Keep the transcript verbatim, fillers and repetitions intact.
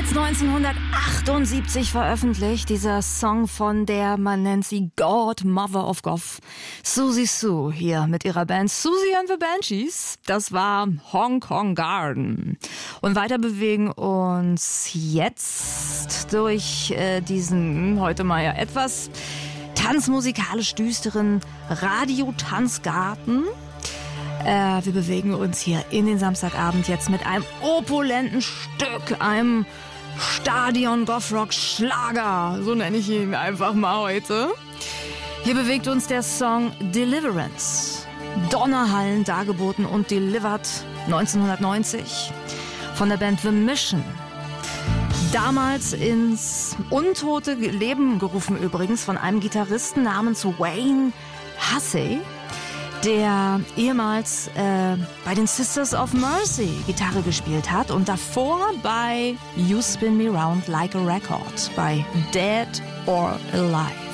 Bereits neunzehnhundertachtundsiebzig veröffentlicht, dieser Song von der, man nennt sie Godmother of Goth, Siouxsie Sioux, hier mit ihrer Band Siouxsie and the Banshees. Das war Hong Kong Garden. Und weiter bewegen uns jetzt durch äh, diesen, heute mal ja etwas tanzmusikalisch düsteren Radio-Tanzgarten. Äh, wir bewegen uns hier in den Samstagabend jetzt mit einem opulenten Stück, einem Stadion-Goth-Rock-Schlager, so nenne ich ihn einfach mal heute. Hier bewegt uns der Song Deliverance, Donnerhallen dargeboten und delivered neunzehnhundertneunzig von der Band The Mission. Damals ins untote Leben gerufen übrigens von einem Gitarristen namens Wayne Hussey, der ehemals äh, bei den Sisters of Mercy Gitarre gespielt hat und davor bei You Spin Me Round Like a Record bei Dead or Alive.